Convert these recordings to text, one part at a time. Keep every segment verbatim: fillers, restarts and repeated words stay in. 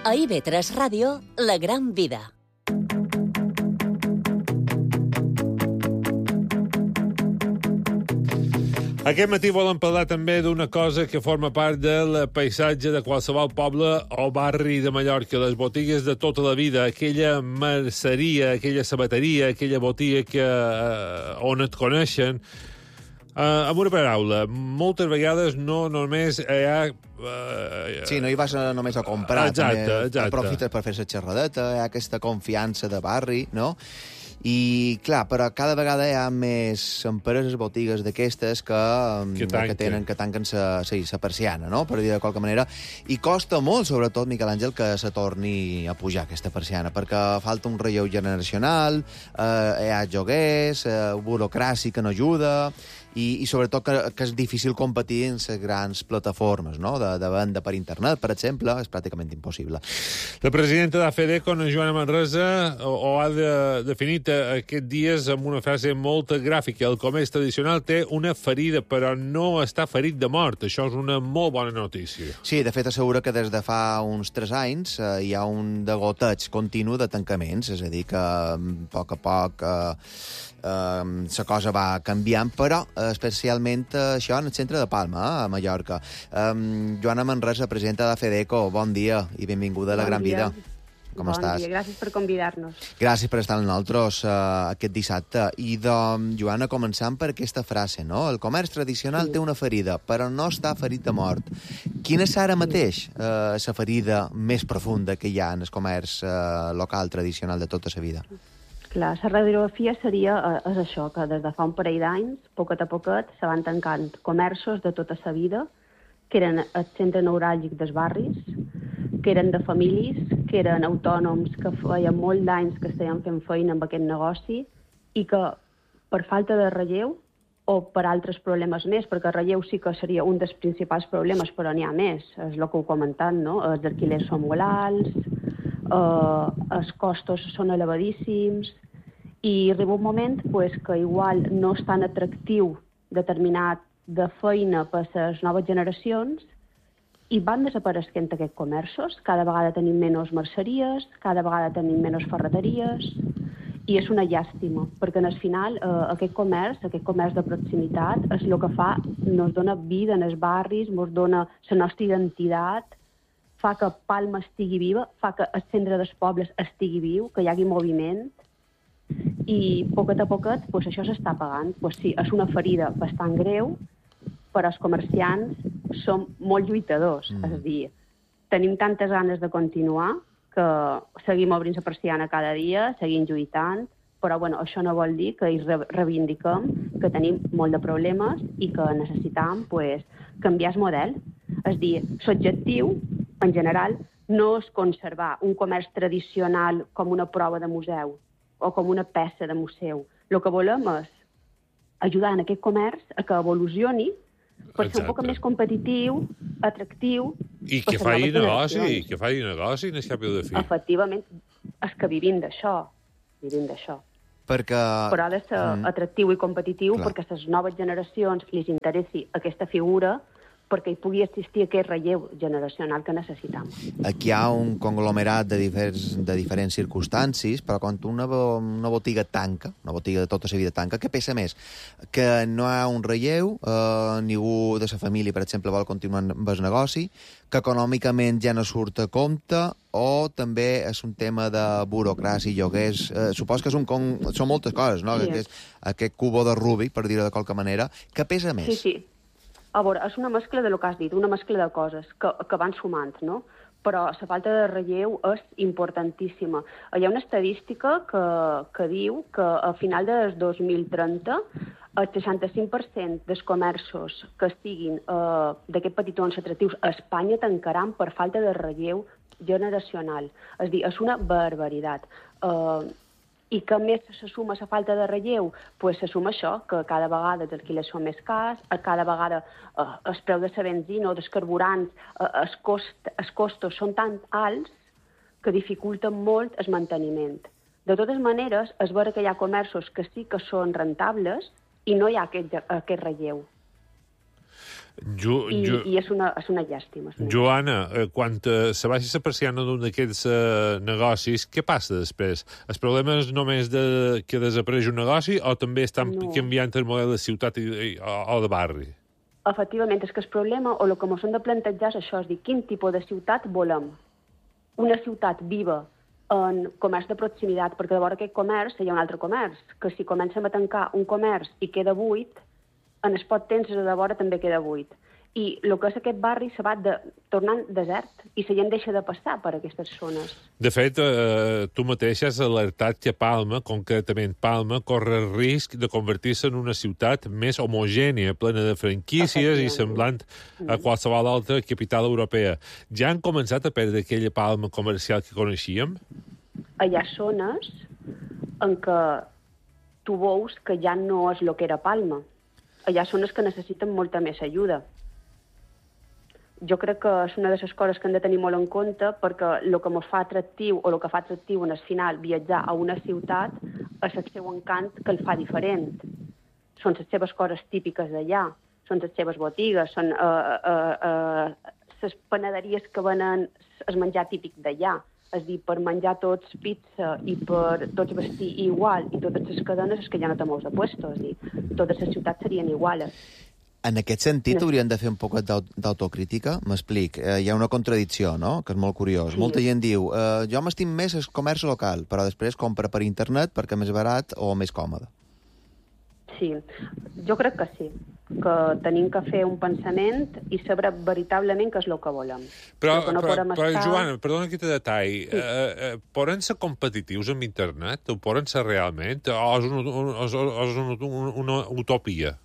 A I V tres Ràdio, La Gran Vida. Aquest matí volen parlar també d'una cosa que forma part del paisatge de qualsevol poble o barri de Mallorca, les botigues de tota la vida, aquella merceria, aquella sabateria, aquella botiga que, eh, on et coneixen. Uh, amb una paraula, moltes vegades no només hi ha... Uh, sí, no hi vas només a comprar, exacte, també exacte. aprofites per fer la xerradeta, hi ha aquesta confiança de barri, no? I, clar, però cada vegada hi ha més empreses, botigues d'aquestes que, que, que tenen que tanquen sa, sí, sa persiana, no?, per dir de qualque manera. I costa molt, sobretot, Miquel Àngel, que se torni a pujar aquesta persiana, perquè falta un relleu generacional, eh, hi ha joguers, eh, burocràcia que no ajuda, i, i sobretot que, que és difícil competir en les grans plataformes, no?, de, de venda per internet, per exemple, és pràcticament impossible. La presidenta de FEDECO, Joana Manresa, ho, ho ha de, definit aquests dies amb una frase molt gràfica. El comerç tradicional té una ferida, però no està ferit de mort. Això és una molt bona notícia. Sí, de fet, assegura que des de fa uns tres anys eh, hi ha un degoteig continu de tancaments, és a dir, que a poc a poc eh, eh, la cosa va canviant, però eh, especialment eh, això en el centre de Palma, eh, a Mallorca. Eh, Joana Manresa, presidenta de FEDECO, bon dia i benvinguda a La Gran Vida. Com bon estàs? Dia, gràcies per convidar-nos. Gràcies per estar amb nosaltres uh, aquest dissabte. I, de, Joana, començant per aquesta frase, no? El comerç tradicional sí. té una ferida, però no està ferit de mort. Quina és ara mateix la uh, ferida més profunda que hi ha en el comerç uh, local tradicional de tota la vida? Clar, la radiografia seria uh, és això, que des de fa un parell d'anys, poquet a poquet, se van tancant comerços de tota la vida, que eren el centre neuràlgic dels barris, que eren de famílies, que eren autònoms, que feien molt d'anys que estaven fent feina amb aquest negoci i que per falta de relleu o per altres problemes més, perquè el relleu sí que seria un dels principals problemes, però n'hi ha més, és el que heu comentat, no? Els alquilers són molt alts, eh, els costos són elevadíssims i arriba un moment pues, que igual no és tan atractiu determinat de feina per a les noves generacions i van desapareixent aquests comerços. Cada vegada tenim menys merceries, cada vegada tenim menys ferreteries, i és una llàstima, perquè al final eh, aquest comerç, aquest comerç de proximitat, és el que fa, ens dona vida en els barris, ens dona la nostra identitat, fa que Palma estigui viva, fa que el centre dels pobles estigui viu, que hi hagi moviment, i poquet a poquet pues, això s'està pagant. Pues, sí, és una ferida bastant greu, però els comerciants som molt lluitadors, mm. és a dir, tenim tantes ganes de continuar que seguim obrint la persiana cada dia, seguim lluitant, però bueno, això no vol dir que hi reivindiquem que tenim molt de problemes i que necessitam pues, canviar el model. És a dir, l'objectiu, en general, no és conservar un comerç tradicional com una prova de museu o com una peça de museu. El que volem és ajudar en aquest comerç a que evolucioni per ser un poc més competitiu, atractiu... I que faci negoci, que faci negoci, no és cap de fi. Efectivament, és que vivim d'això, vivim d'això. Perquè... Però ha de ser mm. atractiu i competitiu Clar. Perquè a les noves generacions li interessi aquesta figura perquè hi pugui existir aquest relleu generacional que necessitam. Aquí hi ha un conglomerat de, diferents, de diferents circumstàncies, però quan una, una botiga tanca, una botiga de tota la vida tanca, què pesa més? Que no hi ha un relleu, eh, ningú de la família, per exemple, vol continuar amb el negoci, que econòmicament ja no surt a compte, o també és un tema de burocràcia, lloguers... Eh, supos que és un con... són moltes coses, no? Sí. Aquest, aquest cubo de Rubik, per dir-ho de qualque manera. Què pesa més? Sí, sí. A veure, és una mescla de lo que has dit, una mescla de coses que, que van sumant, no? Però la falta de relleu és importantíssima. Hi ha una estadística que, que diu que a final del dos mil trenta el seixanta-cinc per cent dels comerços que estiguin eh, d'aquests petitons atractius a Espanya tancaran per falta de relleu generacional. És a dir, és una barbaritat. Eh, I que més se suma la falta de relleu? Pues se suma això, que cada vegada els alquilers són més cars, cada vegada eh, el preu de la benzina o dels carburants, eh, els, cost, els costos són tan alts que dificulten molt el manteniment. De totes maneres, és vera que hi ha comerços que sí que són rentables i no hi ha aquest, aquest relleu. Jo, I, jo... i és, una, és una llàstima. És una Joana, eh, quan eh, se baixa la persiana d'un d'aquests eh, negocis, què passa després? El problema és només de, que desapareix un negoci o també estan no. canviant el model de ciutat i, i, o, o de barri? Efectivament, és que el problema, o el que ens hem de plantejar és això, és dir, quin tipus de ciutat volem. Una ciutat viva en comerç de proximitat, perquè de vora aquest comerç hi ha un altre comerç, que si comencem a tancar un comerç i queda buit, en el pot temps de vora també queda buit. I el que és aquest barri se va de, tornant desert i la gent deixa de passar per aquestes zones. De fet, eh, tu mateix has alertat que Palma, concretament Palma, corre el risc de convertir-se en una ciutat més homogènia, plena de franquícies i semblant a qualsevol altra capital europea. Ja han començat a perdre aquella Palma comercial que coneixíem? Hi ha zones en què tu veus que ja no és el que era Palma. Hi ha zones que necessiten molta més ajuda. Jo crec que és una de les coses que hem de tenir molt en compte perquè el que ens fa atractiu o el que fa atractiu en el final viatjar a una ciutat és el seu encant que el fa diferent. Són les seves coses típiques d'allà, són les seves botigues, són uh, uh, uh, les panaderies que venen el menjar típic d'allà. És a dir, per menjar tots pizza i per tots vestir igual i totes les cadenes és que ja no té molts de puestos. És a dir, totes les ciutats serien iguales. En aquest sentit, no. hauríem de fer un poc d'autocrítica. M'explic. Eh, hi ha una contradicció, no?, que és molt curiós. Sí. Molta gent diu, eh, jo m'estim més el comerç local, però després compra per internet perquè és més barat o més còmode. Sí, jo crec que sí, que tenim que fer un pensament i saber veritablement què és el que volem. Però, que no però, però estar... Joana, perdona aquest detall, sí. eh, eh, poden ser competitius amb internet? Ho poden ser realment? O és una, o és una, una, una utopia?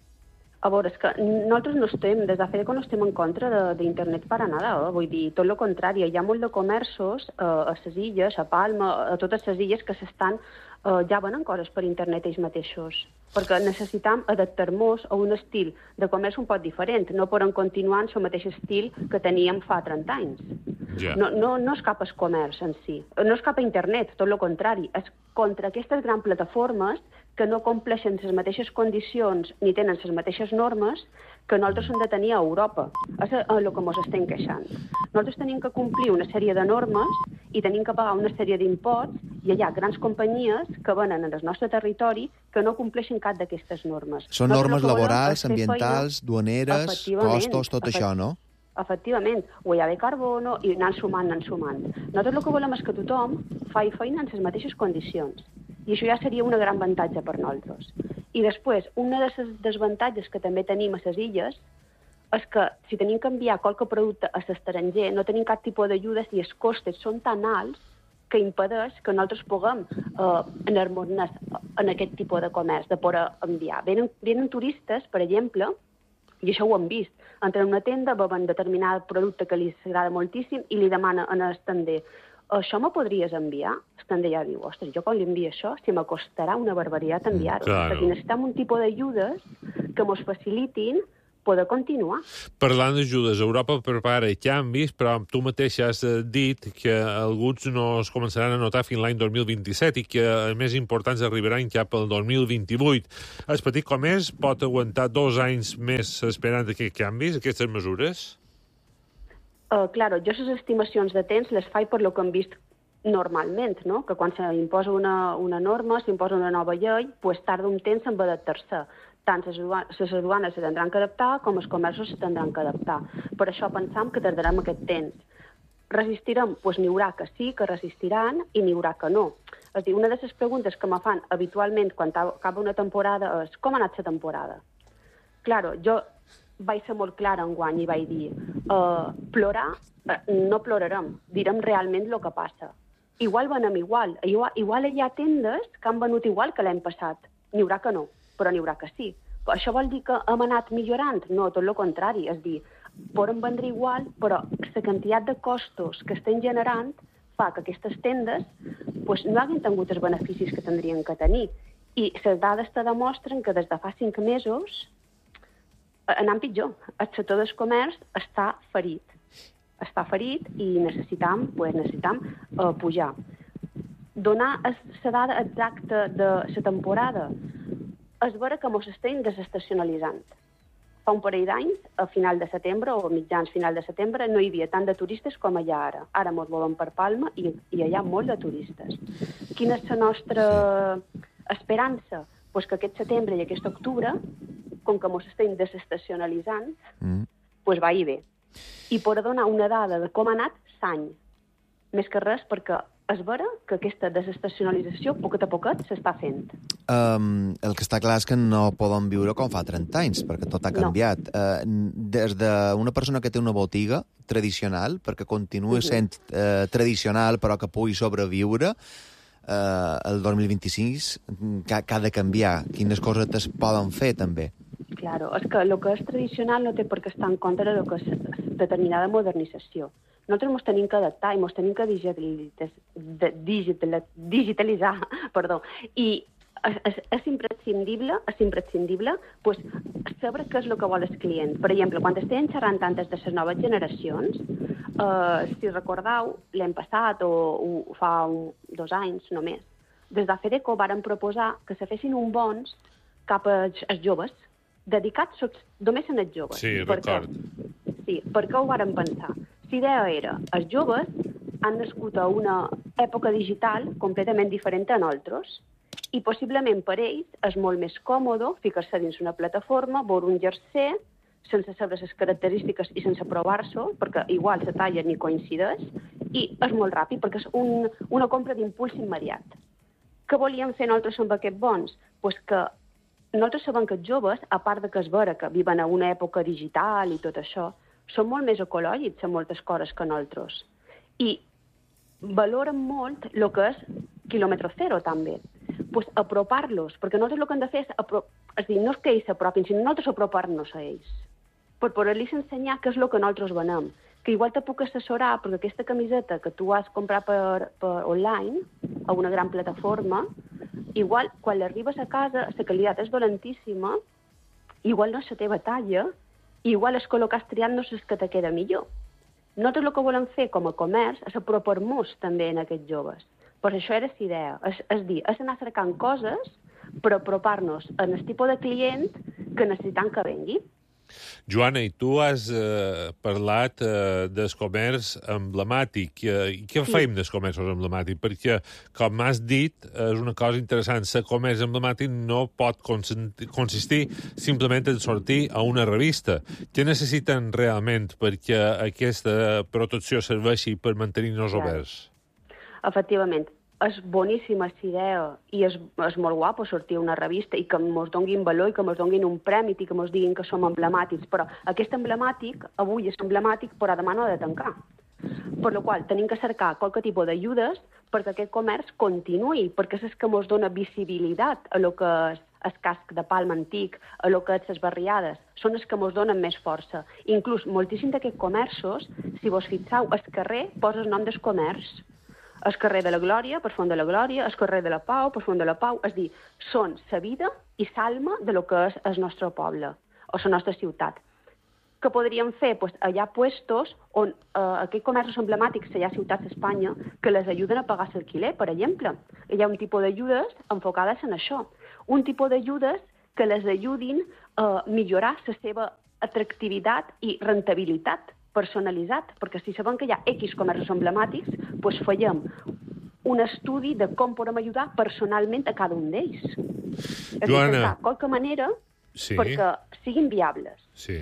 A veure, és que nosaltres no estem, des de FEDECO no estem en contra d'internet per a nada, eh? Vull dir, tot el contrari, hi ha molt de comerços eh, a les illes, a Palma, a totes les illes que s'estan, eh, ja venen coses per internet ells mateixos, perquè necessitam adaptar-nos a un estil de comerç un poc diferent, no podem continuar en el mateix estil que teníem fa trenta anys. Yeah. No, no, no és cap al comerç en si, no és cap a internet, tot el contrari, és contra aquestes grans plataformes que no compleixen les mateixes condicions ni tenen les mateixes normes que nosaltres hem de tenir a Europa. És el que ens estem queixant. Nosaltres tenim que complir una sèrie de normes i tenim que pagar una sèrie d'imposts i hi ha grans companyies que venen en el nostre territori que no compleixen cap d'aquestes normes. Són normes laborals, ambientals, duaneres, costos, tot això, no? Efectivament, huella de carbono i anant sumant, anant sumant. Nosaltres el que volem és que tothom faci feina en les mateixes condicions. I això ja seria un gran avantatge per nosaltres. I després, una de les desavantatges que també tenim a les illes és que si tenim que enviar qualque producte a l'estranger no tenim cap tipus d'ajudes i els costes són tan alts que impedeix que nosaltres puguem eh, enharmonar en aquest tipus de comerç, de poder enviar. Venen, venen turistes, per exemple, i això ho hem vist, entren en una tenda, veuen determinat producte que li agrada moltíssim i li demana en el tender, això me podries enviar? El tender ja diu, ostres, jo quan li envio això, si me costarà una barbaritat enviar-ho. Claro. Perquè necessitem un tipus d'ajudes que ens facilitin poder continuar. Parlant d'ajudes, Europa prepara canvis, però tu mateix has dit que alguns no es començaran a notar fins l'any dos mil vint-i-set i que els més importants arribaran cap al dos mil vint-i-vuit. El petit comerç pot aguantar dos anys més esperant aquests canvis, aquestes mesures? Uh, claro, jo les estimacions de temps les faig per lo que hem vist normalment, no? Que quan s'imposa una, una norma, s'imposa una nova llei, pues tarda un temps en adaptar-se. Tant les aduanes se tindran que adaptar com els comerços se tindran que adaptar. Per això pensam que tardarem aquest temps. Resistirem? Doncs n'hi haurà que sí, que resistiran, i n'hi haurà que no. És a dir, una de les preguntes que me fan habitualment quan acaba una temporada és com ha anat la temporada? Claro, jo vaig ser molt clara enguany i vaig dir uh, plorar, uh, no plorarem, direm realment el que passa. Igual venem igual. Igual, igual hi ha tendes que han venut igual que l'any passat. N'hi haurà que no, però n'hi haurà que sí. Això vol dir que hem anat millorant? No, tot el contrari. És dir, podem vendre igual, però la quantitat de costos que estem generant fa que aquestes tendes pues, no hagin tingut els beneficis que tindrien que tenir. I les dades te demostren que des de fa cinc mesos anant pitjor. El sector del comerç està ferit. Està ferit i necessitam, pues, necessitam uh, pujar. Donar la dada exacta de la temporada és veure que ens estem desestacionalitzant. Fa un parell d'anys, a final de setembre o mitjans final de setembre, no hi havia tant de turistes com hi ha ara. Ara mos volen per Palma i, i hi ha molt de turistes. Quina és la nostra esperança? Pues que aquest setembre i aquest octubre, com que mos estem desestacionalitzant, mm. pues va i bé. I per donar una dada de com ha anat l'any. Més que res perquè és vera que aquesta desestacionalització poquet a poquet s'està fent. Um, el que està clar és que no poden viure com fa trenta anys, perquè tot ha canviat. No. Uh, des d'una persona que té una botiga tradicional, perquè continua uh-huh. sent uh, tradicional però que pugui sobreviure, uh, el dos mil vint-i-sis que, que ha de canviar. Quines coses es poden fer, també? Claro, és que el que és tradicional no té per què estar en contra del que és determinada modernització. Nosaltres ens tenim que adaptar i ens tenim que digitalitzar, digitalitzar, digitalitzar perdó. I és, és, és imprescindible, és imprescindible pues, saber què és el que vol el client. Per exemple, quan estem xerrant tantes de les noves generacions, eh, si recordeu, l'any passat o, o fa un, dos anys només, des de FEDECO varen proposar que se fessin un bons cap als, als joves, dedicats només als joves. Sí, record. Sí, per què ho varen pensar? L'idea era, els joves han nascut a una època digital completament diferent a nosaltres i possiblement per ells és molt més còmode ficar-se dins una plataforma, veure un jersey, sense saber les característiques i sense provar-se, perquè igual la talla ni coincideix, i és molt ràpid, perquè és un, una compra d'impuls immediat. Què volíem fer nosaltres amb aquests bons? Pues que nosaltres sabem que els joves, a part de que és vera que viuen a una època digital i tot això, són molt més ecològics en moltes coses que nosaltres. I valoren molt el que és quilòmetre zero, també. Pues apropar-los, perquè nosaltres el que hem de fer és, apro... és dir, no és que ells s'apropin, sinó nosaltres apropar-nos a ells, per poder-los ensenyar què és el que nosaltres venem. Que igual te puc assessorar, perquè aquesta camiseta que tu has comprat per, per online, a una gran plataforma, igual, quan l'arribes a casa, la qualitat és dolentíssima, igual no és la teva talla, igual és que el que has triat no és el que te queda millor. Nosaltres el que volem fer com a comerç és apropar-nos també en aquests joves. Per això era la idea. És, és dir, és anar cercant coses per apropar-nos al tipus de client que necessitem que vengui. Joana, i tu has eh, parlat eh, del comerç emblemàtic. Eh, I què sí. fem dels comerços emblemàtics? Perquè, com m'has dit, és una cosa interessant. El comerç emblemàtic no pot consistir simplement en sortir a una revista. Què necessiten realment perquè aquesta protecció serveixi per mantenir-nos oberts? Efectivament. És boníssima la idea i és, és molt guapo sortir a una revista i que ens donguin valor i que ens donguin un premi i que ens diguin que som emblemàtics, però aquest emblemàtic avui és emblemàtic però demà no ha de tancar. Per la qual tenim que cercar qualque tipus d'ajudes perquè aquest comerç continuï, perquè és el que ens dona visibilitat a lo que és el casc de Palma antic, a lo que és les barriades, són els que ens donen més força. Inclús moltíssim d'aquests comerços, si vos fixeu, al carrer posa el nom del comerç. El carrer de la Glòria, per Font de la Glòria, el carrer de la Pau, per Font de la Pau, és dir, són la vida i l'alma de lo que és el nostre poble, o la nostra ciutat. Què podríem fer? Pues, hi ha puestos on eh, aquests comerços emblemàtics, hi ha ciutats d'Espanya, que les ajuden a pagar l'alquiler, per exemple. Hi ha un tipus d'ajudes enfocades en això. Un tipus d'ajudes que les ajudin a millorar la seva atractivitat i rentabilitat personalitzat, perquè si sabem que hi ha X comerços emblemàtics, doncs fèiem un estudi de com podem ajudar personalment a cada un d'ells. És Joana... de qualque manera sí. perquè siguin viables. Sí.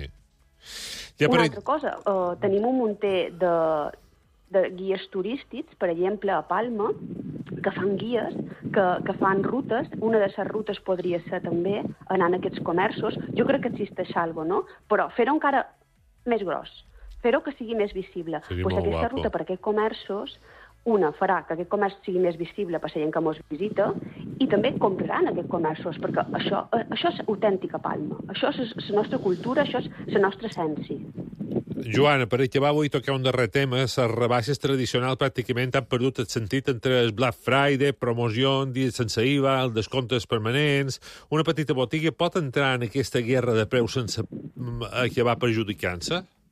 Ja Una per... altra cosa, uh, tenim un munter de, de guies turístics, per exemple, a Palma, que fan guies, que, que fan rutes. Una de les rutes podria ser també anar a aquests comerços. Jo crec que existeix alguna cosa, no? Però fer-ho encara més gros, fer-ho que sigui més visible. Pues aquesta guapo. Ruta per aquests comerços, una farà que aquest comerç sigui més visible per la gent que ens visita i també compraran aquests comerços, perquè això, això és autèntica Palma. Això és la nostra cultura, això és la nostra essència. Joana, per acabar avui tocar un darrer tema. Les rebaixes tradicionals pràcticament han perdut el sentit entre el Black Friday, promoció, dies sense I V A, els descomptes permanents. Una petita botiga pot entrar en aquesta guerra de preus sense acabar perjudicant-se?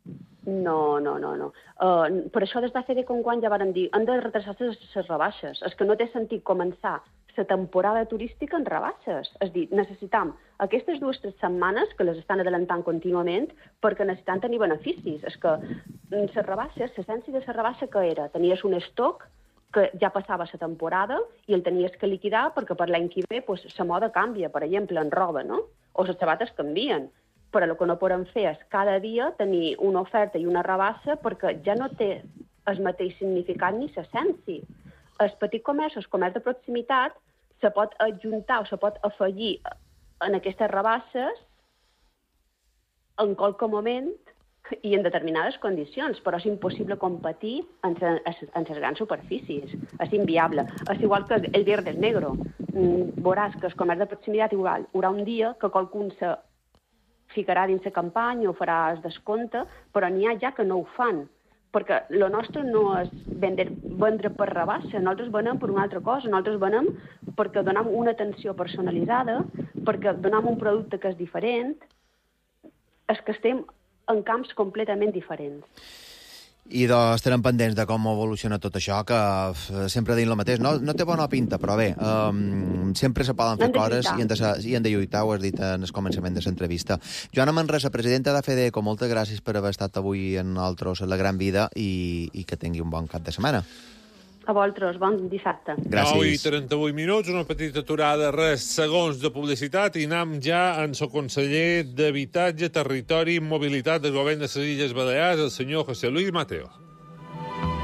No, no, no, no. Uh, per això des de fer de com quan ja varen dir han de retrasar les rebaixes. És que no té sentit començar la temporada turística en rebaixes. És dir, necessitam aquestes dues o tres setmanes que les estan adelantant contínuament perquè necessitam tenir beneficis. És que les rebaixes, l'essència de la rebaixa que era? Tenies un estoc que ja passava la temporada i el tenies que liquidar perquè per l'any que ve pues, la moda canvia, per exemple, en roba, no? O les sabates canvien. Però el que no podem fer és cada dia tenir una oferta i una rebaixa perquè ja no té el mateix significat ni l'essència. El petit comerç, el comerç de proximitat, se pot adjuntar o se pot afegir en aquestes rebaixes en qualque moment i en determinades condicions, però és impossible competir entre les grans superfícies. És inviable. És igual que el Viernes Negro. Veuràs que el comerç de proximitat igual hi haurà un dia que qualcun se ficarà dins la campanya o farà el descompte, però n'hi ha ja que no ho fan, perquè el nostre no és vendre, vendre per rebaixa, nosaltres venem per una altra cosa, nosaltres venem perquè donem una atenció personalitzada, perquè donem un producte que és diferent, és que estem en camps completament diferents. I doncs estarem pendents de com evoluciona tot això, que sempre dient el mateix. No, no té bona pinta, però bé, um, sempre se poden fer coses i han, de, i han de lluitar, ho has dit en el començament de l'entrevista. Joana Manresa, presidenta de FEDECO, moltes gràcies per haver estat avui en nosaltres a La Gran Vida i, i que tingui un bon cap de setmana. A vosaltres, bon dissabte. Gràcies. nou i trenta-vuit minuts, una petita aturada, res, segons de publicitat, i anem ja en el conseller d'Habitatge, Territori i Mobilitat del Govern de les Illes Balears, el senyor José Luis Mateo.